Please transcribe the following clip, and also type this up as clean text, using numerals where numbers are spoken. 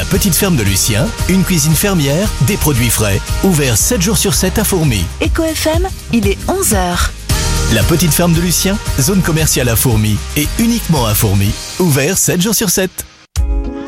petite ferme de Lucien, une cuisine fermière, des produits frais. Ouvert 7 jours sur 7 à Fourmies. Eco FM, il est 11h. La petite ferme de Lucien, zone commerciale à Fourmies et uniquement à Fourmies. Ouvert 7 jours sur 7.